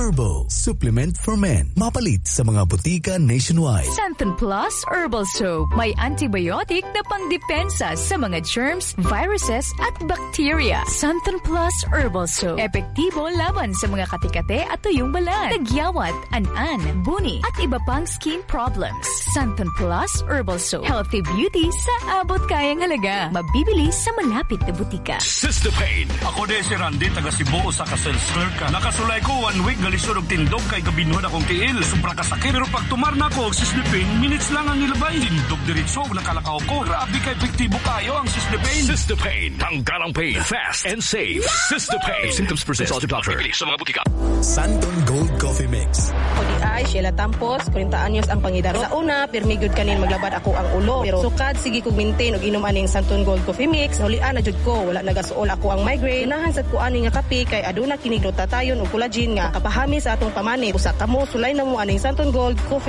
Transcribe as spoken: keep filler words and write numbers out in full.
Herbal Supplement for Men. Mapalit sa mga butika nationwide. Santon Plus Herbal Soap. May antibiotic na pangdepensa sa mga germs, viruses at bacteria. Santon Plus Herbal Soap. Epektibo laban sa mga katikate at tuyong balat, tagyawat, an-an, buni at iba pang skin problems. Santon Plus Herbal Soap. Healthy beauty sa abot kayang halaga. Mabibili sa malapit na butika. Sister Pain. Ako din si Randy, taga Cebu sa ka-sales clerk ka. Nakasulay ko one week galisod og tindog kay gabinuhan akong tiil. Supra kasakit. Pero pag tumar na ako, Sister Pain, minutes lang ang nilabay. Tindog diritso, nakalakaw ko. Grabe kay epektibo kayo ang Sister Pain. Sister Pain. Tanggalang pain. Fast and safe. Sister Pain. If symptoms persist, consult your doctor. Bibili sa mga butika. Santon Gold Coffee Mix. O di ay, Sheila Tampos, forty anyos ang pangidaro. Sa una, pirmigod kanin maglabad ako ang ulo. Pero sukad, sige kong maintain og inom aning Santon Gold Coffee Mix. Hulian na jud ko, wala nagasuol ako ang migraine. Unahan sad ko ani nga kape kay aduna kini glutatayon og collagen nga kapahami sa atong pamani. Usa kamo sulay na mo aning Santon Gold Coffee